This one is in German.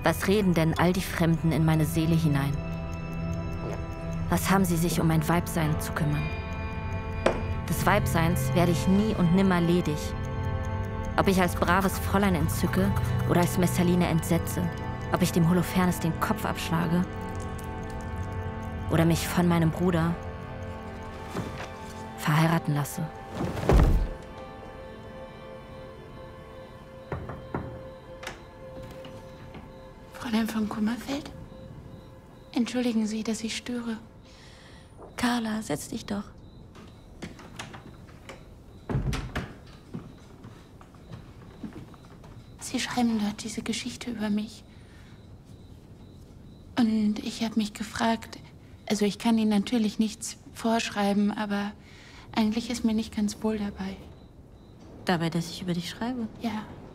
Was reden denn all die Fremden in meine Seele hinein? Was haben sie sich um mein Weibsein zu kümmern? Des Weibseins werde ich nie und nimmer ledig. Ob ich als braves Fräulein entzücke oder als Messaline entsetze, ob ich dem Holofernes den Kopf abschlage oder mich von meinem Bruder verheiraten lasse. Fräulein von Kummerfeld? Entschuldigen Sie, dass ich störe. Carla, setz dich doch. Sie schreiben dort diese Geschichte über mich. Und ich habe mich gefragt, also ich kann Ihnen natürlich nichts vorschreiben, aber eigentlich ist mir nicht ganz wohl dabei. Dabei, dass ich über dich schreibe? Ja.